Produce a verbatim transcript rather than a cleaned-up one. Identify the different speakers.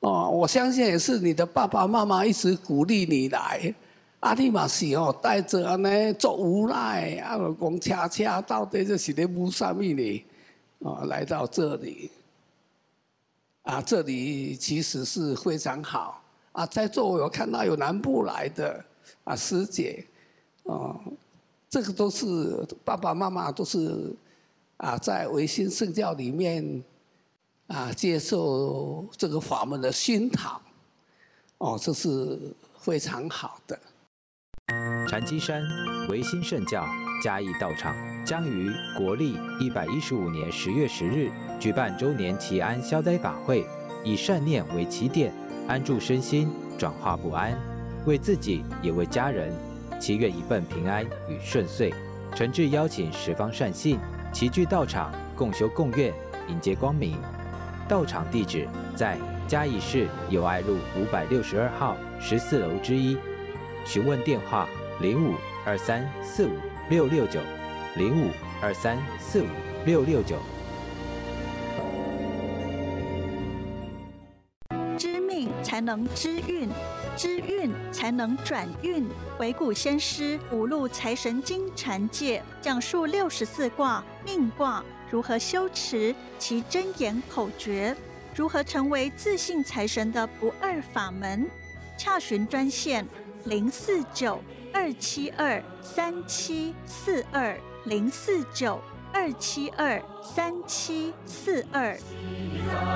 Speaker 1: 哦，我相信也是你的爸爸妈妈一直鼓励你来。啊，你嘛是哦，带着安尼做无奈，啊，讲恰恰到底这是咧舞什么呢？啊，来到这里，啊，这里其实是非常好。啊，在座我有看到有南部来的啊师姐，哦，这个都是爸爸妈妈都是啊，在唯心圣教里面啊接受这个法门的熏陶，哦，这是非常好的。
Speaker 2: 禅机山唯心圣教嘉义道场将于国历一百一十五年十月十日举办周年祈安消灾法会，以善念为起点，安住身心，转化不安，为自己也为家人，祈愿一份平安与顺遂。诚挚邀请十方善信齐聚道场，共修共愿，迎接光明。道场地址在嘉义市友爱路五百六十二号十四楼之一。询问电话：零五二三四五六六九，零五二三四五六六九。
Speaker 3: 知命才能知运，知运才能转运。惟古先师五路财神经禅戒讲述六十四卦命卦如何修持其真言口诀，如何成为自信财神的不二法门。洽询专线零四九二七二三七四二零四九二七二三七四二。